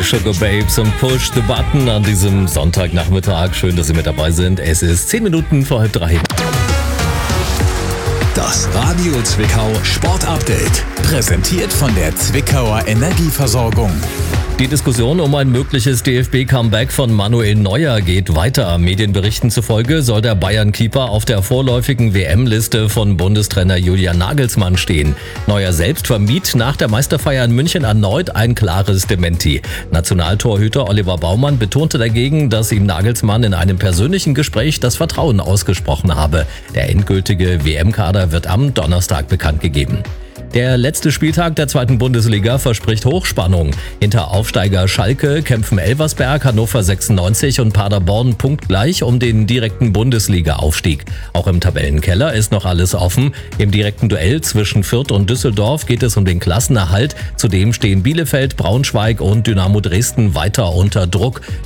Sugar Babes und Push the Button an diesem Sonntagnachmittag. Schön, dass Sie mit dabei sind. Es ist 10 Minuten vor 2:30. Das Radio Zwickau Sport Update. Präsentiert von der Zwickauer Energieversorgung. Die Diskussion um ein mögliches DFB-Comeback von Manuel Neuer geht weiter. Medienberichten zufolge soll der Bayern-Keeper auf der vorläufigen WM-Liste von Bundestrainer Julian Nagelsmann stehen. Neuer selbst vermied nach der Meisterfeier in München erneut ein klares Dementi. Nationaltorhüter Oliver Baumann betonte dagegen, dass ihm Nagelsmann in einem persönlichen Gespräch das Vertrauen ausgesprochen habe. Der endgültige WM-Kader wird am Donnerstag bekannt gegeben. Der letzte Spieltag der 2. Bundesliga verspricht Hochspannung. Hinter Aufsteiger Schalke kämpfen Elversberg, Hannover 96 und Paderborn punktgleich um den direkten Bundesliga-Aufstieg. Auch im Tabellenkeller ist noch alles offen. Im direkten Duell zwischen Fürth und Düsseldorf geht es um den Klassenerhalt. Zudem stehen Bielefeld, Braunschweig und Dynamo Dresden weiter unter Druck.